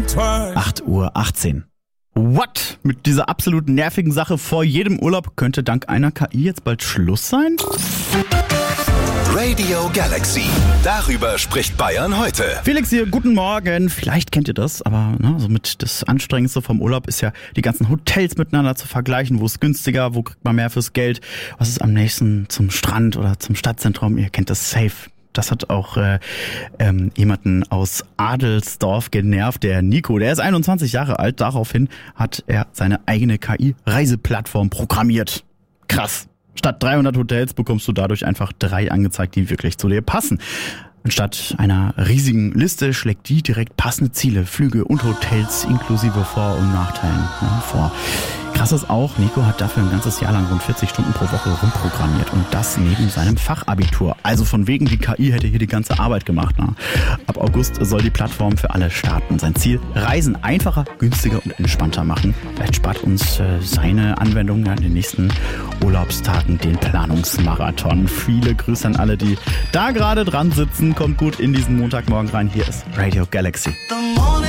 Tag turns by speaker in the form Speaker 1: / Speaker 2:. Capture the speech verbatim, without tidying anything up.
Speaker 1: acht Uhr achtzehn. What? Mit dieser absolut nervigen Sache vor jedem Urlaub könnte dank einer K I jetzt bald Schluss sein?
Speaker 2: Radio Galaxy. Darüber spricht Bayern heute.
Speaker 1: Felix hier, guten Morgen. Vielleicht kennt ihr das, aber ne, so mit das Anstrengendste vom Urlaub ist ja, die ganzen Hotels miteinander zu vergleichen. Wo ist günstiger, wo kriegt man mehr fürs Geld? Was ist am nächsten zum Strand oder zum Stadtzentrum? Ihr kennt das safe. Das hat auch äh, ähm, jemanden aus Adelsdorf genervt, der Nico. Der ist einundzwanzig Jahre alt. Daraufhin hat er seine eigene K I-Reiseplattform programmiert. Krass. Statt dreihundert Hotels bekommst du dadurch einfach drei angezeigt, die wirklich zu dir passen. Anstatt einer riesigen Liste schlägt die direkt passende Ziele, Flüge und Hotels inklusive Vor- und Nachteilen ja, vor. Krass ist auch, Nico hat dafür ein ganzes Jahr lang rund vierzig Stunden pro Woche rumprogrammiert und das neben seinem Fachabitur. Also von wegen, die K I hätte hier die ganze Arbeit gemacht. Ne? Ab August soll die Plattform für alle starten. Sein Ziel, Reisen einfacher, günstiger und entspannter machen. Vielleicht spart uns äh, seine Anwendung ja in den nächsten Urlaubstagen den Planungsmarathon. Viele Grüße an alle, die da gerade dran sitzen. Kommt gut in diesen Montagmorgen rein. Hier ist Radio Galaxy.